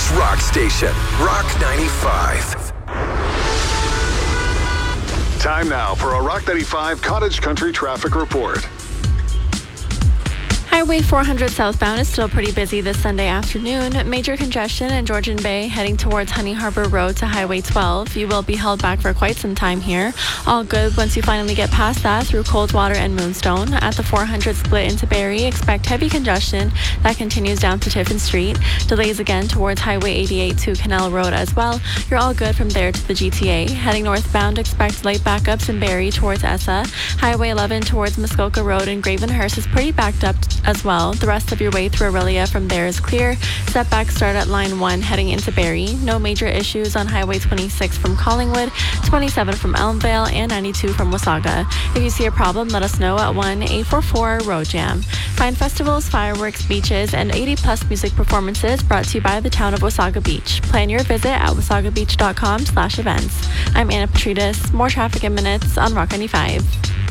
Barrie's Rock Station, Rock 95. Time now for a Rock 95 Cottage Country traffic report. Highway 400 southbound is still pretty busy this Sunday afternoon. Major congestion in Georgian Bay heading towards Honey Harbor Road to Highway 12. You will be held back for quite some time here. All good once you finally get past that through Coldwater and Moonstone. At the 400 split into Barrie, expect heavy congestion that continues down to Tiffin Street. Delays again towards Highway 88 to Canal Road as well. You're all good from there to the GTA. Heading northbound, expect light backups in Barrie towards Essa. Highway 11 towards Muskoka Road and Gravenhurst is pretty backed up as well. The rest of your way through Aurelia from there is clear. Setbacks start at line 1 heading into Barrie. No major issues on Highway 26 from Collingwood, 27 from Elmvale, and 92 from Wasaga. If you see a problem, let us know at 1-844-ROAD-JAM. Find festivals, fireworks, beaches, and 80-plus music performances brought to you by the town of Wasaga Beach. Plan your visit at wasagabeach.com/events. I'm Anna Petrides. More traffic in minutes on Rock 95.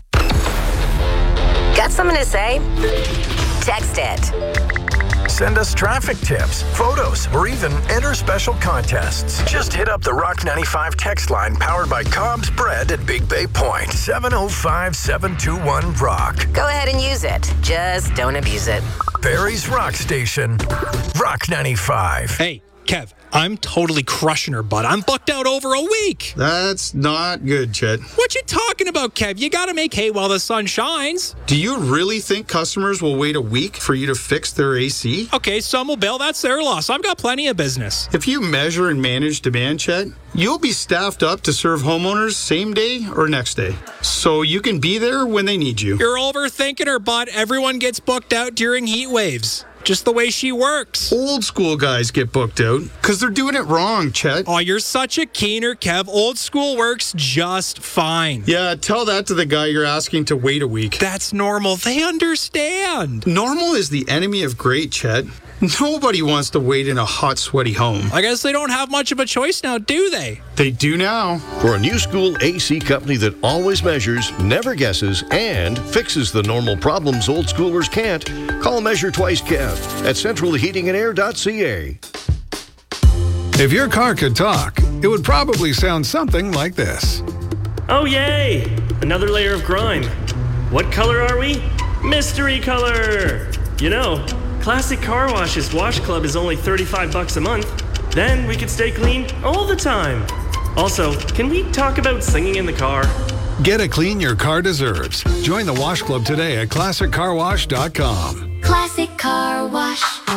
Got something to say? Text it. Send us traffic tips, photos, or even enter special contests. Just hit up the Rock 95 text line powered by Cobb's Bread at Big Bay Point. 705-721-ROCK. Go ahead and use it. Just don't abuse it. Barrie's Rock Station, Rock 95. Hey, Kev, I'm totally crushing her, bud. I'm booked out over a week. That's not good, Chet. What you talking about, Kev? You gotta make hay while the sun shines. Do you really think customers will wait a week for you to fix their AC? Okay, some will bail. That's their loss. I've got plenty of business. If you measure and manage demand, Chet, you'll be staffed up to serve homeowners same day or next day, so you can be there when they need you. You're overthinking her, bud. Everyone gets booked out during heat waves. Just the way she works. Old school guys get booked out because they're doing it wrong, Chet. Oh, you're such a keener, Kev. Old school works just fine. Yeah, tell that to the guy you're asking to wait a week. That's normal. They understand. Normal is the enemy of great, Chet. Nobody wants to wait in a hot, sweaty home. I guess they don't have much of a choice now, do they? They do now. For a new school AC company that always measures, never guesses, and fixes the normal problems old schoolers can't, call Measure Twice Kev at centralheatingandair.ca. If your car could talk, it would probably sound something like this. Oh, yay! Another layer of grime. What color are we? Mystery color! You know, Classic Car Wash's Wash Club is only $35 a month. Then we could stay clean all the time. Also, can we talk about singing in the car? Get a clean your car deserves. Join the Wash Club today at ClassicCarWash.com. Classic Car Wash.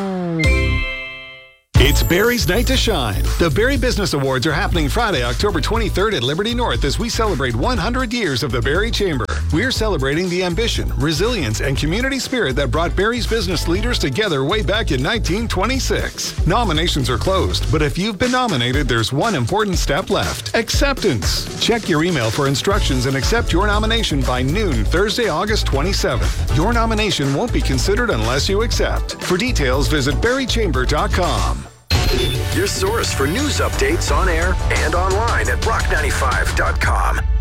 It's Barrie's Night to Shine. The Barrie Business Awards are happening Friday, October 23rd at Liberty North as we celebrate 100 years of the Barrie Chamber. We're celebrating the ambition, resilience, and community spirit that brought Barrie's business leaders together way back in 1926. Nominations are closed, but if you've been nominated, there's one important step left: acceptance. Check your email for instructions and accept your nomination by noon Thursday, August 27th. Your nomination won't be considered unless you accept. For details, visit barriechamber.com. Your source for news updates on air and online at rock95.com.